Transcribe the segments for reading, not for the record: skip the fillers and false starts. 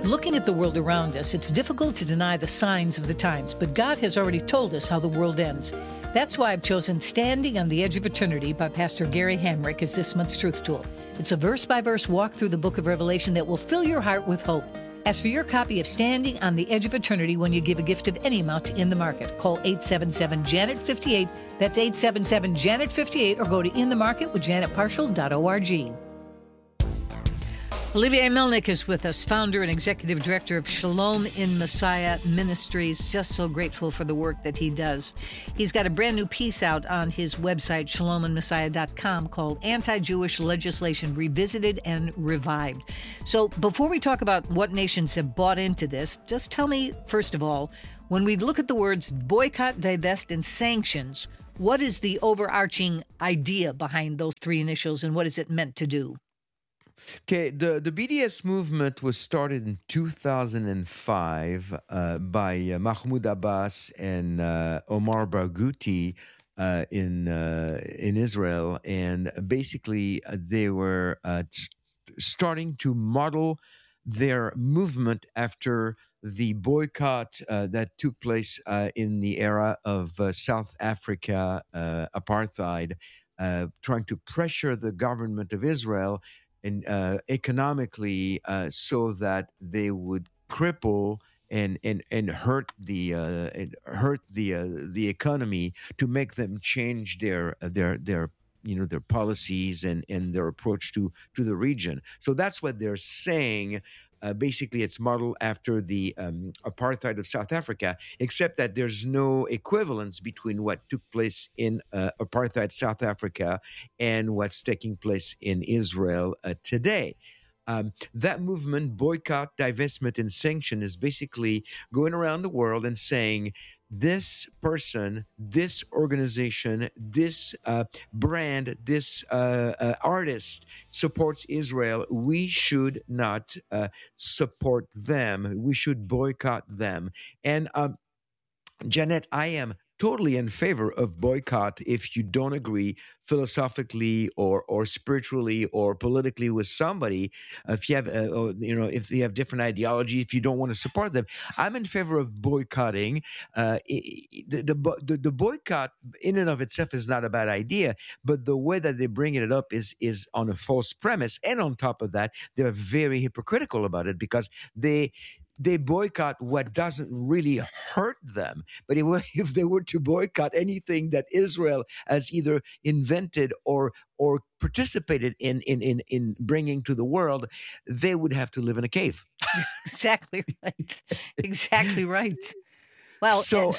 Looking at the world around us, it's difficult to deny the signs of the times, but God has already told us how the world ends. That's why I've chosen Standing on the Edge of Eternity by Pastor Gary Hamrick as this month's Truth Tool. It's a verse-by-verse walk through the book of Revelation that will fill your heart with hope. Ask for your copy of Standing on the Edge of Eternity when you give a gift of any amount to In the Market. Call 877-JANET-58. That's 877-JANET-58, or go to inthemarketwithjanetparshall.org. Olivier Melnick is with us, founder and executive director of Shalom in Messiah Ministries. Just so grateful for the work that he does. He's got a brand new piece out on his website, shalominmessiah.com, called Anti-Jewish Legislation Revisited and Revived. So before we talk about what nations have bought into this, just tell me, first of all, when we look at the words boycott, divest, and sanctions, what is the overarching idea behind those three initials, and what is it meant to do? Okay, the BDS movement was started in 2005 by Mahmoud Abbas and Omar Barghouti in Israel, and basically they were starting to model their movement after the boycott that took place in the era of South Africa apartheid, trying to pressure the government of Israel and economically, so that they would cripple and hurt the economy, to make them change their policies and their approach to the region. So that's what they're saying. Basically, it's modeled after the apartheid of South Africa, except that there's no equivalence between what took place in apartheid South Africa and what's taking place in Israel today. That movement, boycott, divestment, and sanction, is basically going around the world and saying, this person, this organization, this brand, this artist supports Israel. We should not support them. We should boycott them. And Janet, I am totally in favor of boycott if you don't agree philosophically or spiritually or politically with somebody. If you have if you have different ideology, if you don't want to support them, I'm in favor of boycotting. The boycott in and of itself is not a bad idea, but the way that they bring it up is on a false premise, and on top of that, they're very hypocritical about it, because they boycott what doesn't really hurt them. But if they were to boycott anything that Israel has either invented or participated in bringing to the world, they would have to live in a cave. Exactly right. Exactly right. Well, so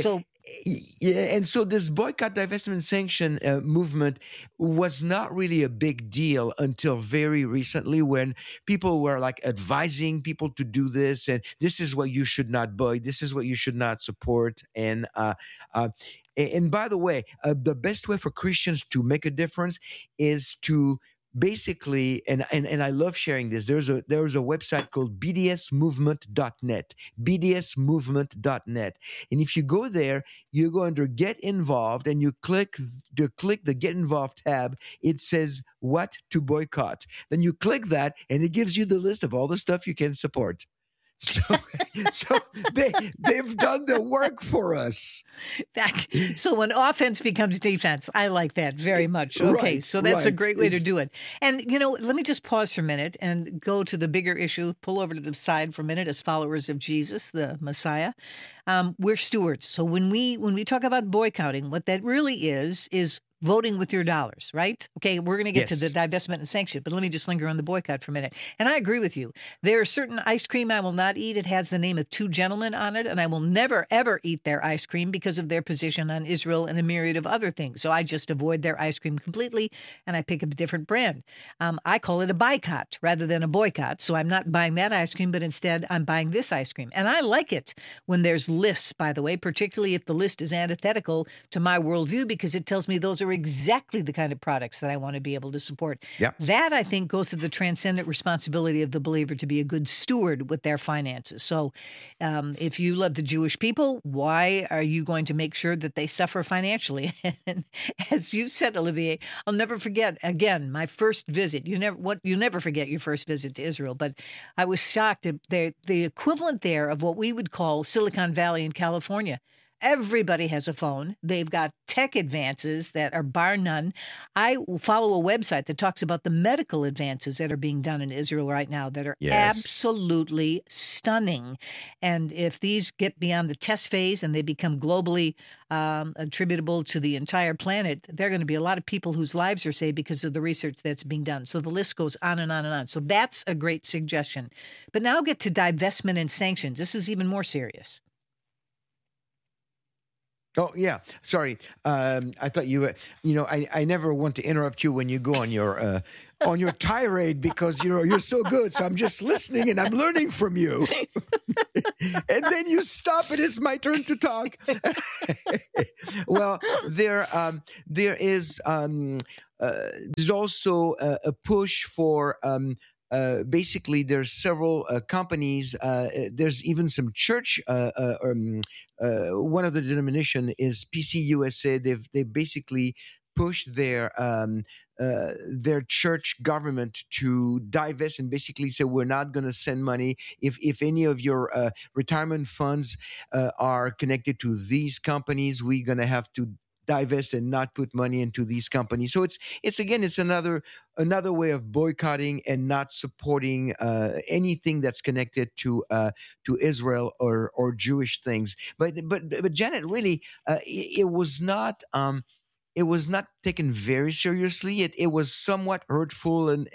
this boycott, divestment, sanction movement was not really a big deal until very recently, when people were like advising people to do this, and this is what you should not buy, this is what you should not support, and by the way, the best way for Christians to make a difference is to basically, and I love sharing this. There's a website called bdsmovement.net, bdsmovement.net. And if you go there, you go under Get Involved, and you click the Get Involved tab. It says what to boycott. Then you click that, and it gives you the list of all the stuff you can support. So they've done the work for us. So when offense becomes defense, I like that very much. Okay, so that's a great way to do it. And, let me just pause for a minute and go to the bigger issue, pull over to the side for a minute as followers of Jesus, the Messiah. We're stewards. So when we talk about boycotting, what that really is voting with your dollars, right? Okay, we're going to get to the divestment and sanction, but let me just linger on the boycott for a minute. And I agree with you. There is certain ice cream I will not eat. It has the name of two gentlemen on it, and I will never, ever eat their ice cream because of their position on Israel and a myriad of other things. So I just avoid their ice cream completely, and I pick up a different brand. I call it a boycott rather than a boycott. So I'm not buying that ice cream, but instead I'm buying this ice cream. And I like it when there's lists, by the way, particularly if the list is antithetical to my worldview, because it tells me those are are exactly the kind of products that I want to be able to support. Yeah. That, I think, goes to the transcendent responsibility of the believer to be a good steward with their finances. So if you love the Jewish people, why are you going to make sure that they suffer financially? And as you said, Olivier, I'll never forget, again, my first visit. You never forget your first visit to Israel, but I was shocked at the equivalent there of what we would call Silicon Valley in California. Everybody has a phone. They've got tech advances that are bar none. I follow a website that talks about the medical advances that are being done in Israel right now that are absolutely stunning. And if these get beyond the test phase and they become globally attributable to the entire planet, there are going to be a lot of people whose lives are saved because of the research that's being done. So the list goes on and on and on. So that's a great suggestion. But now get to divestment and sanctions. This is even more serious. Oh, yeah. Sorry. I thought I never want to interrupt you when you go on your tirade because, you're so good. So I'm just listening and I'm learning from you. And then you stop and it's my turn to talk. Well, there's also a push for basically, there's several companies. There's even some church. One of the denomination is PCUSA. They basically pushed their church government to divest and basically say we're not going to send money if any of your retirement funds are connected to these companies. We're going to have to divest and not put money into these companies. So it's another way of boycotting and not supporting anything that's connected to Israel or Jewish things. But Janet, really, it was not. It was not taken very seriously. It was somewhat hurtful and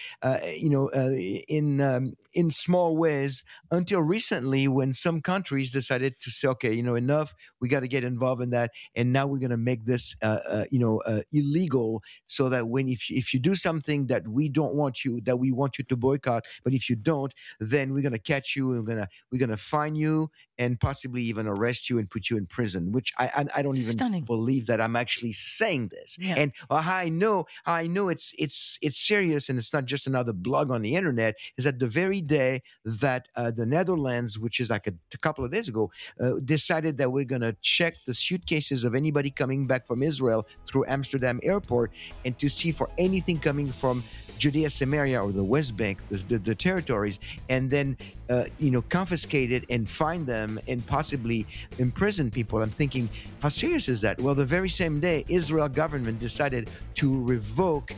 in small ways until recently when some countries decided to say, okay, enough. We got to get involved in that, and now we're going to make this illegal, so that if you do something that we want you to boycott, but if you don't, then we're going to catch you and we're gonna fine you and possibly even arrest you and put you in prison. Which I don't even believe that I'm actually saying this. Yeah. And how I know it's serious and it's not just another blog on the internet is that the very day that the Netherlands, which is like a couple of days ago, decided that we're going to check the suitcases of anybody coming back from Israel through Amsterdam airport and to see for anything coming from Judea, Samaria, or the West Bank, the territories, and then confiscate it and fine them and possibly imprison people. I'm thinking, how serious is that? Well, the very same day, Israel government decided to revoke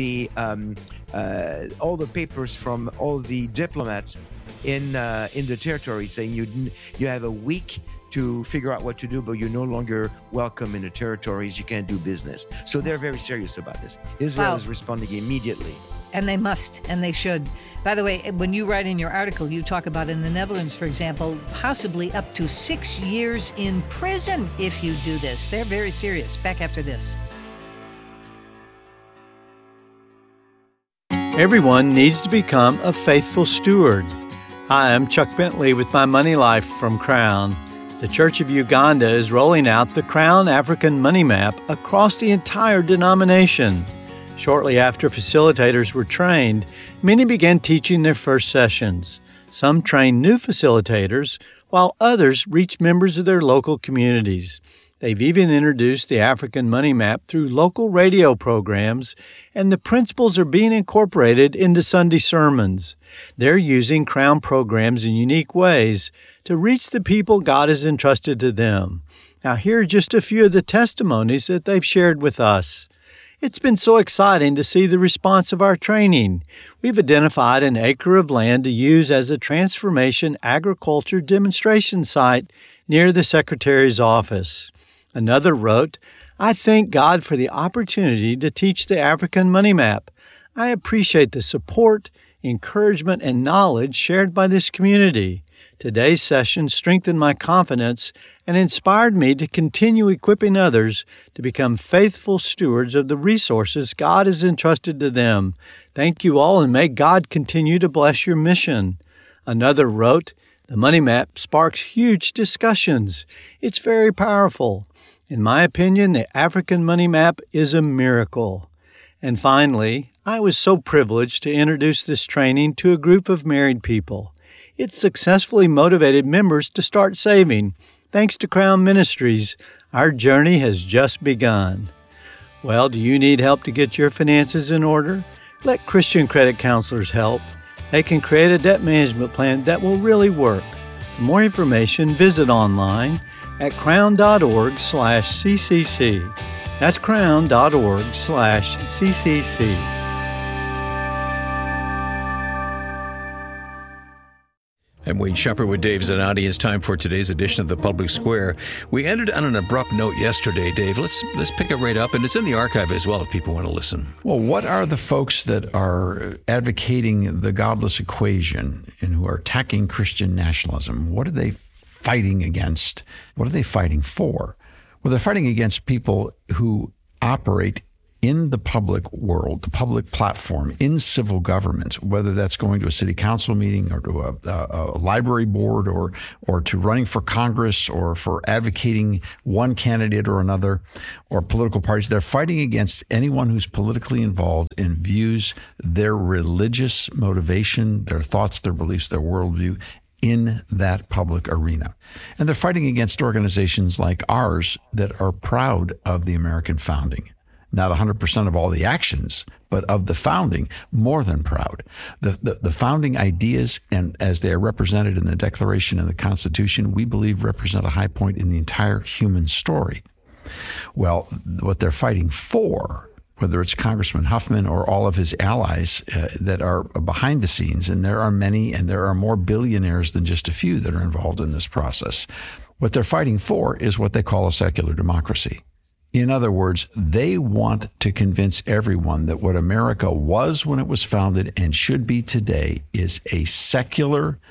all the papers from all the diplomats in the territory, saying you have a week to figure out what to do, but you're no longer welcome in the territories. You can't do business. So they're very serious about this. Israel is responding immediately. And they must, and they should. By the way, when you write in your article, you talk about in the Netherlands, for example, possibly up to 6 years in prison if you do this. They're very serious. Back after this. Everyone needs to become a faithful steward. Hi, I'm Chuck Bentley with My Money Life from Crown. The Church of Uganda is rolling out the Crown African Money Map across the entire denomination. Shortly after facilitators were trained, many began teaching their first sessions. Some trained new facilitators, while others reached members of their local communities. They've even introduced the African Money Map through local radio programs, and the principles are being incorporated into Sunday sermons. They're using Crown programs in unique ways to reach the people God has entrusted to them. Now, here are just a few of the testimonies that they've shared with us. It's been so exciting to see the response of our training. We've identified an acre of land to use as a transformation agriculture demonstration site near the Secretary's office. Another wrote, I thank God for the opportunity to teach the African Money Map. I appreciate the support, encouragement, and knowledge shared by this community. Today's session strengthened my confidence and inspired me to continue equipping others to become faithful stewards of the resources God has entrusted to them. Thank you all, and may God continue to bless your mission. Another wrote, the Money Map sparks huge discussions. It's very powerful. In my opinion, the African Money Map is a miracle. And finally, I was so privileged to introduce this training to a group of married people. It successfully motivated members to start saving. Thanks to Crown Ministries, our journey has just begun. Well, do you need help to get your finances in order? Let Christian credit counselors help. They can create a debt management plan that will really work. For more information, visit online at crown.org/CCC. That's crown.org/CCC. I'm Wayne Shepherd with Dave Zanotti. It's time for today's edition of The Public Square. We ended on an abrupt note yesterday, Dave. Let's pick it right up, and it's in the archive as well if people want to listen. Well, what are the folks that are advocating the godless equation and who are attacking Christian nationalism? What are they fighting against? What are they fighting for? Well, they're fighting against people who operate in the public world, the public platform, in civil government, whether that's going to a city council meeting or to a library board or to running for Congress or for advocating one candidate or another or political parties. They're fighting against anyone who's politically involved and views their religious motivation, their thoughts, their beliefs, their worldview in that public arena. And they're fighting against organizations like ours that are proud of the American founding. Not 100% of all the actions, but of the founding, more than proud. The founding ideas, and as they are represented in the Declaration and the Constitution, we believe represent a high point in the entire human story. Well, what they're fighting for, whether it's Congressman Huffman or all of his allies that are behind the scenes, and there are many, and there are more billionaires than just a few that are involved in this process, what they're fighting for is what they call a secular democracy. In other words, they want to convince everyone that what America was when it was founded and should be today is a secular,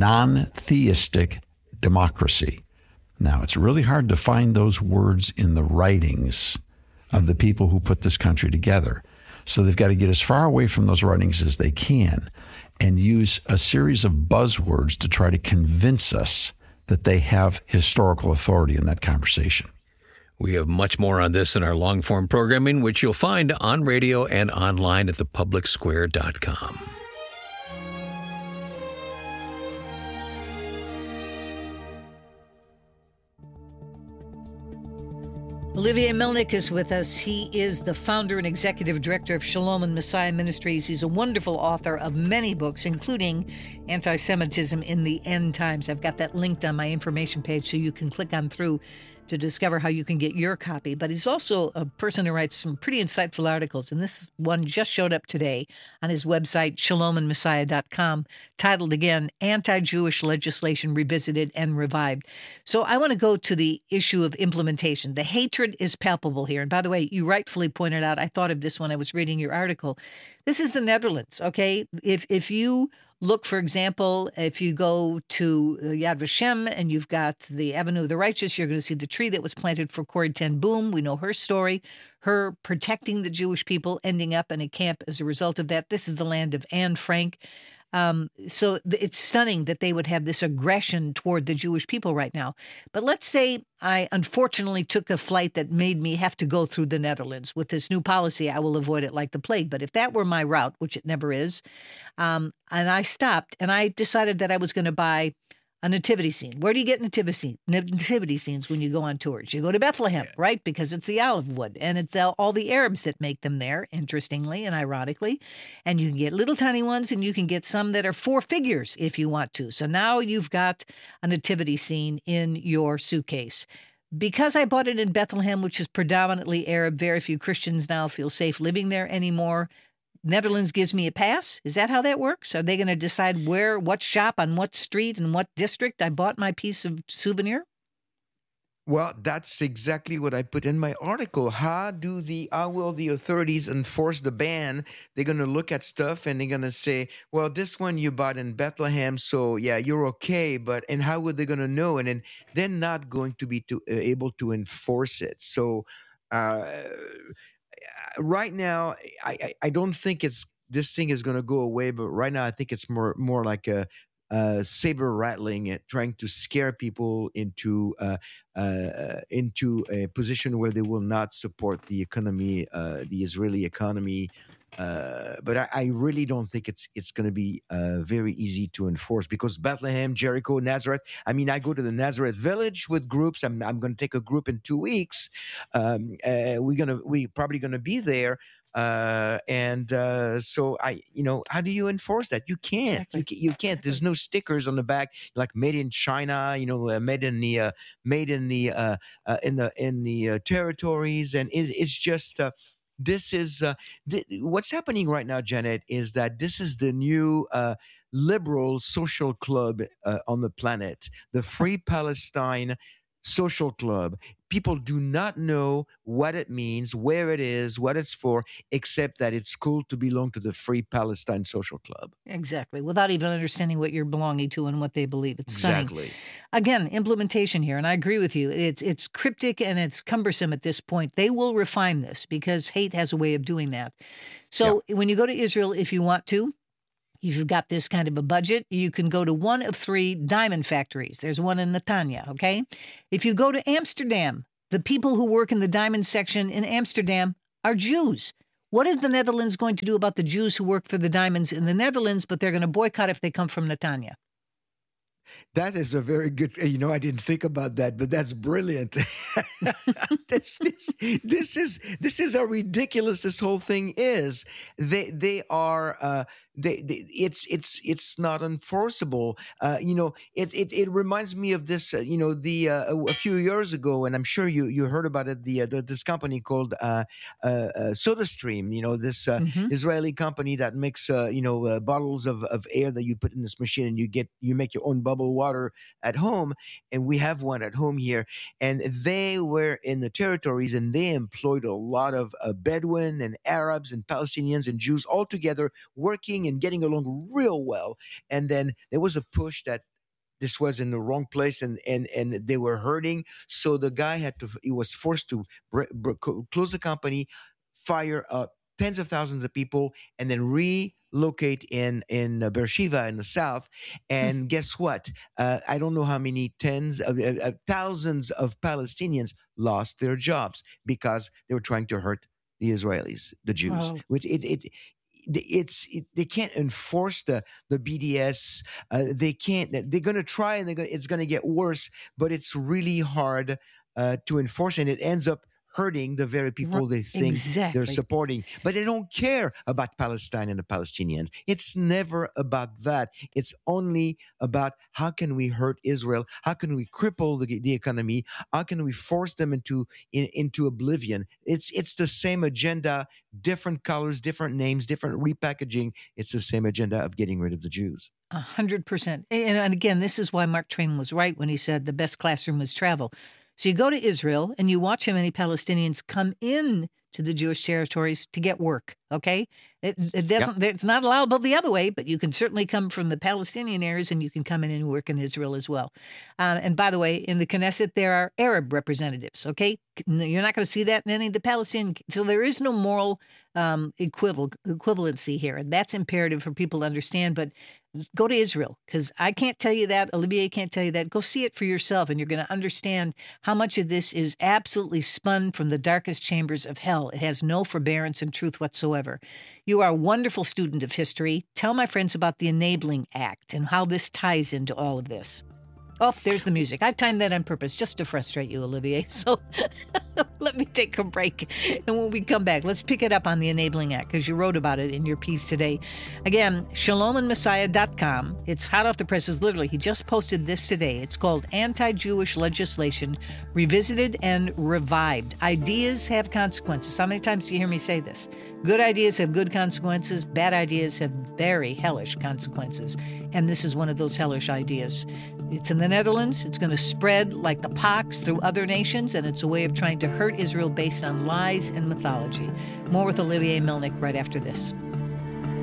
non-theistic democracy. Now, it's really hard to find those words in the writings of the people who put this country together. So they've got to get as far away from those writings as they can and use a series of buzzwords to try to convince us that they have historical authority in that conversation. We have much more on this in our long-form programming, which you'll find on radio and online at thepublicsquare.com. Olivier Melnick is with us. He is the founder and executive director of Shalom and Messiah Ministries. He's a wonderful author of many books, including Anti-Semitism in the End Times. I've got that linked on my information page so you can click on through to discover how you can get your copy. But he's also a person who writes some pretty insightful articles, and this one just showed up today on his website, shalomandmessiah.com, titled again, Anti-Jewish Legislation Revisited and Revived. So I want to go to the issue of implementation. The hatred is palpable here. And by the way, you rightfully pointed out, I thought of this when I was reading your article. This is the Netherlands, okay? If you look, for example, if you go to Yad Vashem and you've got the Avenue of the Righteous, you're going to see the tree that was planted for Corrie ten Boom. We know her story, her protecting the Jewish people, ending up in a camp as a result of that. This is the land of Anne Frank. So it's stunning that they would have this aggression toward the Jewish people right now. But let's say I unfortunately took a flight that made me have to go through the Netherlands. With this new policy, I will avoid it like the plague. But if that were my route, which it never is, and I stopped and I decided that I was going to buy a nativity scene. Where do you get nativity scenes when you go on tours? You go to Bethlehem, right? Because it's the olive wood, and it's all the Arabs that make them there, interestingly and ironically. And you can get little tiny ones, and you can get some that are 4 figures if you want to. So now you've got a nativity scene in your suitcase. Because I bought it in Bethlehem, which is predominantly Arab, very few Christians now feel safe living there anymore. Netherlands gives me a pass? Is that how that works? Are they going to decide what shop, on what street, and what district I bought my piece of souvenir? Well, that's exactly what I put in my article. How will the authorities enforce the ban? They're going to look at stuff and they're going to say, well, this one you bought in Bethlehem, so yeah, you're okay. And how are they going to know? And then they're not going to be able to enforce it. So right now, I don't think this thing is going to go away. But right now, I think it's more like a saber rattling, trying to scare people into a position where they will not support the economy, the Israeli economy. But I really don't think it's going to be very easy to enforce, because Bethlehem, Jericho, Nazareth. I mean, I go to the Nazareth village with groups. I'm going to take a group in 2 weeks. We probably gonna be there. So how do you enforce that? You can't. Exactly. You can't. There's no stickers on the back like "Made in China," made in the territories, and it's just. This is what's happening right now, Janet, is that this is the new liberal social club on the planet, the Free Palestine Social Club. People do not know what it means, where it is, what it's for, except that it's cool to belong to the Free Palestine Social Club. Exactly, without even understanding what you're belonging to and what they believe. It's exactly. Stunning. Again, implementation here, and I agree with you. It's cryptic and it's cumbersome at this point. They will refine this because hate has a way of doing that. So when you go to Israel, if you want to, if you've got this kind of a budget, you can go to one of 3 diamond factories. There's one in Netanya, okay? If you go to Amsterdam, the people who work in the diamond section in Amsterdam are Jews. What is the Netherlands going to do about the Jews who work for the diamonds in the Netherlands, but they're going to boycott if they come from Netanya? That is a very good. I didn't think about that, but that's brilliant. This is how ridiculous this whole thing is. They are. It's not enforceable. It reminds me of this. A few years ago, and I'm sure you heard about it. This company called SodaStream. This Israeli company that makes bottles of air that you put in this machine, and you make your own bubble water at home. And we have one at home here. And they were in the territories, and they employed a lot of Bedouin and Arabs and Palestinians and Jews all together, working and getting along real well. And then there was a push that this was in the wrong place, and they were hurting. So the guy he was forced to close the company, fire tens of thousands of people, and then relocate in Beersheba in the south. And guess what? I don't know how many tens of thousands of Palestinians lost their jobs because they were trying to hurt the Israelis, the Jews. Wow. Which they can't enforce the BDS. They can't. They're going to try, and it's going to get worse. But it's really hard to enforce, and it ends up hurting the very people they think they're supporting. But they don't care about Palestine and the Palestinians. It's never about that. It's only about how can we hurt Israel? How can we cripple the economy? How can we force them into oblivion? It's the same agenda, different colors, different names, different repackaging. It's the same agenda of getting rid of the Jews. 100%. And again, this is why Mark Twain was right when he said the best classroom was travel. So you go to Israel and you watch how many Palestinians come in to the Jewish territories to get work, okay? It doesn't. It's not allowable the other way, but you can certainly come from the Palestinian areas and you can come in and work in Israel as well. And by the way, in the Knesset, there are Arab representatives, okay? You're not going to see that in any of the Palestinian. So there is no moral equivalency here, and that's imperative for people to understand. But go to Israel, because I can't tell you that. Olivier can't tell you that. Go see it for yourself, and you're going to understand how much of this is absolutely spun from the darkest chambers of hell. It has no forbearance and truth whatsoever. You are a wonderful student of history. Tell my friends about the Enabling Act and how this ties into all of this. Oh, there's the music. I timed that on purpose just to frustrate you, Olivier. So let me take a break. And when we come back, let's pick it up on the Enabling Act, because you wrote about it in your piece today. Again, shalomandmessiah.com. It's hot off the presses, literally. He just posted this today. It's called Anti-Jewish Legislation Revisited and Revived. Ideas have consequences. How many times do you hear me say this? Good ideas have good consequences. Bad ideas have very hellish consequences. And this is one of those hellish ideas. It's in the Netherlands. It's going to spread like the pox through other nations, and it's a way of trying to hurt Israel based on lies and mythology. More with Olivier Melnick right after this.